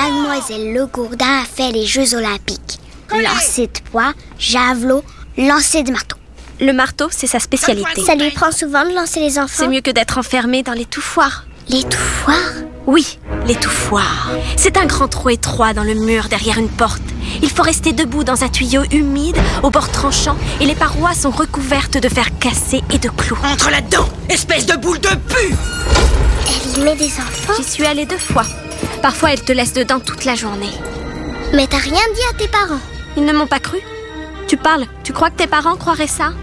Mademoiselle Le Gourdin a fait les Jeux Olympiques. Lancer de poids, javelot, lancer de marteau. Le marteau, c'est sa spécialité. Ça lui prend souvent de lancer les enfants. C'est mieux que d'être enfermé dans l'étouffoir. L'étouffoir? Oui, l'étouffoir. C'est un grand trou étroit dans le mur derrière une porte. Il faut rester debout dans un tuyau humide, au bord tranchant, et les parois sont recouvertes de fer cassé et de clous. Entre là-dedans, espèce de boule de pu! Elle y met des enfants? J'y suis allée 2 fois. Parfois, elle te laisse dedans toute la journée. Mais t'as rien dit à tes parents? Ils ne m'ont pas cru. Tu parles, tu crois que tes parents croiraient ça?